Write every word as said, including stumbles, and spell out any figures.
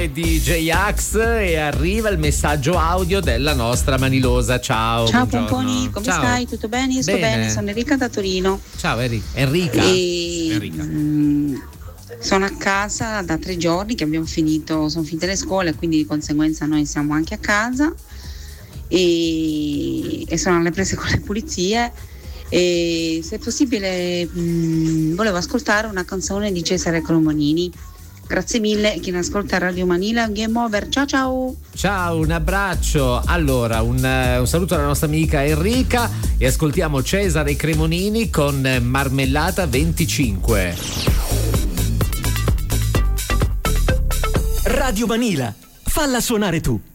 è D J Axe e arriva il messaggio audio della nostra Manilosa. Ciao. Ciao buongiorno. Pomponi, come Ciao. stai? Tutto bene? Io sto Bene. bene, sono Enrica da Torino. Ciao Eri- Enrica. E, Enrica. mm, sono a casa da tre giorni che abbiamo finito, sono finite le scuole, quindi di conseguenza noi siamo anche a casa e, e sono alle prese con le pulizie. E se è possibile mh, volevo ascoltare una canzone di Cesare Cremonini. Grazie mille, chi ne ascolta Radio Manila, Game Over, ciao ciao. Ciao, un abbraccio. Allora, un, uh, un saluto alla nostra amica Enrica e ascoltiamo Cesare Cremonini con Marmellata venticinque. Radio Manila, falla suonare tu.